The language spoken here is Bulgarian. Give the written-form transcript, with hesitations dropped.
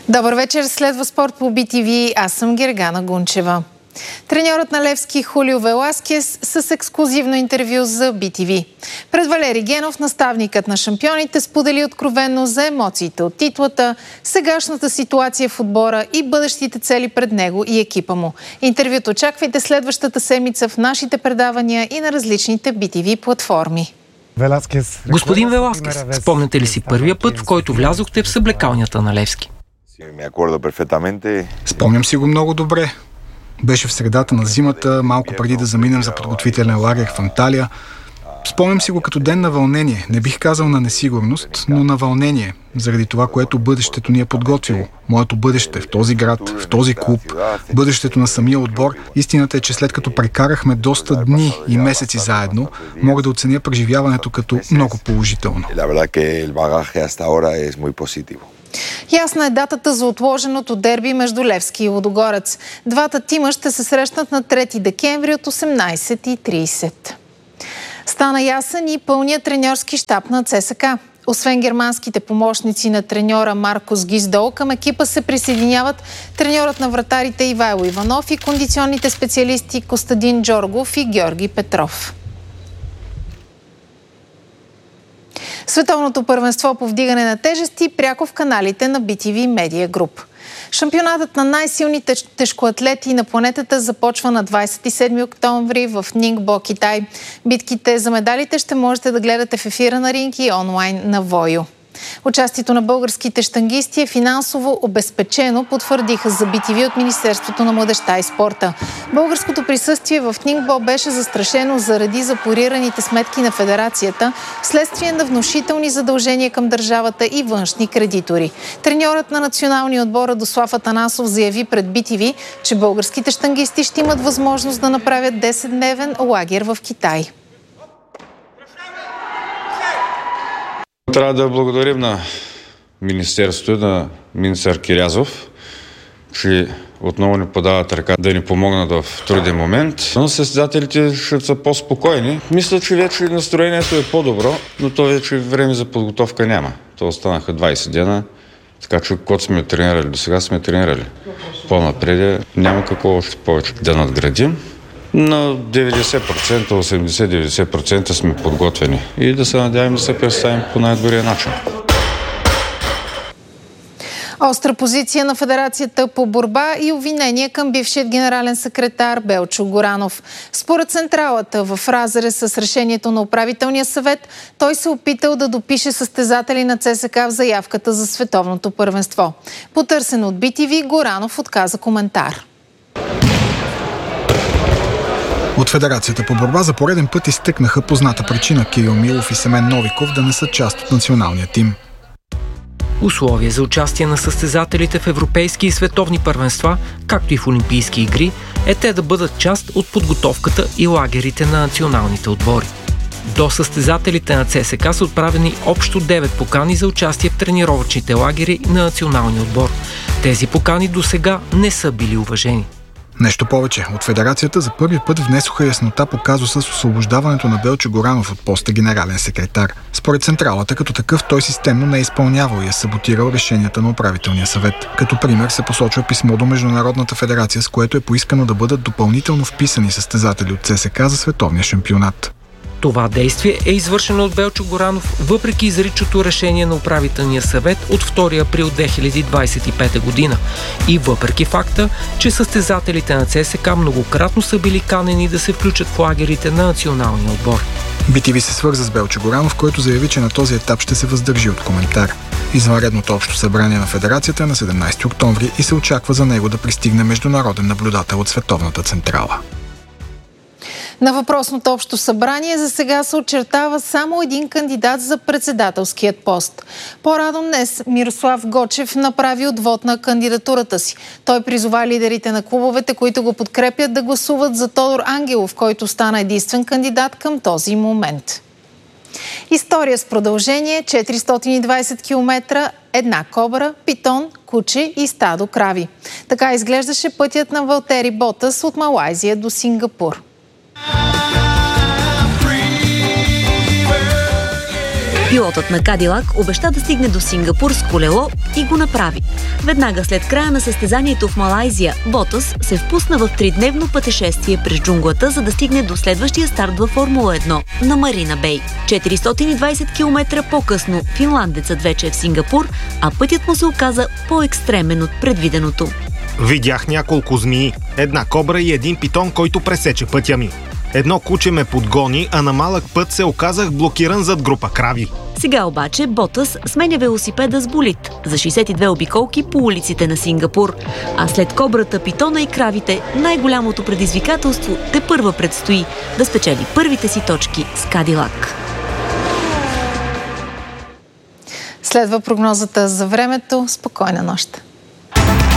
Добър вечер, следва спорт по BTV. Аз съм Гергана Гунчева. Треньорът на Левски Хулио Веласкес с ексклузивно интервю за BTV. Пред Валери Генов, наставникът на шампионите, сподели откровенно за емоциите от титлата, сегашната ситуация в отбора и бъдещите цели пред него и екипа му. Интервюто очаквайте следващата седмица в нашите предавания и на различните BTV платформи. Господин Веласкес, спомняте ли си първия път, в който влязохте в съблекалнята на Левски? Спомням си го много добре. Беше в средата на зимата, малко преди да заминем за подготвителен лагер в Анталия. Спомням си го като ден на вълнение, не бих казал на несигурност, но на вълнение, заради това, което бъдещето ни е подготвило. Моето бъдеще в този град, в този клуб, бъдещето на самия отбор. Истината е, че след като прекарахме доста дни и месеци заедно, мога да оценя преживяването като много положително. Ясна е датата за отложеното дерби между Левски и Лудогорец. Двата тима ще се срещнат на 3 декември от 18:30. Стана ясен и пълният треньорски щаб на ЦСКА. Освен германските помощници на треньора Маркос Гиздол, към екипа се присъединяват треньорът на вратарите Ивайло Иванов и кондиционните специалисти Костадин Джоргов и Георги Петров. Световното първенство по вдигане на тежести пряко в каналите на BTV Media Group. Шампионатът на най-силните тежкоатлети на планетата започва на 27 октомври в Нингбо, Китай. Битките за медалите ще можете да гледате в ефира на Ринг и онлайн на Войо. Участието на българските щангисти е финансово обезпечено, потвърдиха за BTV от Министерството на младежта и спорта. Българското присъствие в Нингбо беше застрашено заради запорираните сметки на федерацията, вследствие на внушителни задължения към държавата и външни кредитори. Треньорът на националния отбор Радослав Атанасов заяви пред BTV, че българските щангисти ще имат възможност да направят 10-дневен лагер в Китай. Трябва да благодарим на Министерството, на министър Кирязов, че отново ни подават ръка да ни помогнат в труден момент. Но състезателите ще са по-спокойни. Мисля, че вече настроението е по-добро, но то вече време за подготовка няма. То останаха 20 дена, така че когато сме тренирали до сега, сме тренирали. По-напред няма какво още повече да надградим. На 90%, 80-90% сме подготвени и да се надяваме да се представим по най-добрия начин. Остра позиция на Федерацията по борба и обвинения към бившият генерален секретар Белчо Горанов. Според централата, в разрез с решението на управителния съвет, той се опитал да допише състезатели на ЦСКА в заявката за световното първенство. Потърсен от BTV, Горанов отказа коментар. От Федерацията по борба за пореден път изтъкнаха позната причина Кирил Милов и Семен Новиков да не са част от националния тим. Условие за участие на състезателите в европейски и световни първенства, както и в олимпийски игри, е те да бъдат част от подготовката и лагерите на националните отбори. До състезателите на ЦСКА са отправени общо 9 покани за участие в тренировъчните лагери на националния отбор. Тези покани досега не са били уважени. Нещо повече, от Федерацията за първи път внесоха яснота по казуса с освобождаването на Белчо Горанов от поста генерален секретар. Според централата, като такъв, той системно не е изпълнявал и е саботирал решенията на управителния съвет. Като пример се посочва писмо до Международната федерация, с което е поискано да бъдат допълнително вписани състезатели от ЦСКА за световния шампионат. Това действие е извършено от Белчо Горанов, въпреки изричното решение на управителния съвет от 2 април 2025 година и въпреки факта, че състезателите на ЦСКА многократно са били канени да се включат в лагерите на националния отбор. BTV се свърза с Белчо Горанов, който заяви, че на този етап ще се въздържи от коментар. Извънредното общо събрание на Федерацията е на 17 октомври и се очаква за него да пристигне международен наблюдател от Световната централа. На въпросното общо събрание за сега се очертава само един кандидат за председателският пост. По-рано днес Мирослав Гочев направи отвод на кандидатурата си. Той призова лидерите на клубовете, които го подкрепят, да гласуват за Тодор Ангелов, който стана единствен кандидат към този момент. История с продължение, 420 км, една кобра, питон, куче и стадо крави. Така изглеждаше пътят на Валтери Ботас от Малайзия до Сингапур. Пилотът на Кадилак обеща да стигне до Сингапур с колело и го направи. Веднага след края на състезанието в Малайзия, Ботас се впусна в 3-дневно пътешествие през джунглата, за да стигне до следващия старт във Формула 1 на Марина Бей. 420 км по-късно финландецът вече е в Сингапур, а пътят му се оказа по-екстремен от предвиденото. Видях няколко змии, една кобра и един питон, който пресече пътя ми. Едно куче ме подгони, а на малък път се оказах блокиран зад група крави. Сега обаче Ботас сменя велосипеда с болид за 62 обиколки по улиците на Сингапур. А след кобрата, питона и кравите, най-голямото предизвикателство тепърва предстои да спечели първите си точки с Кадилак. Следва прогнозата за времето. Спокойна нощ!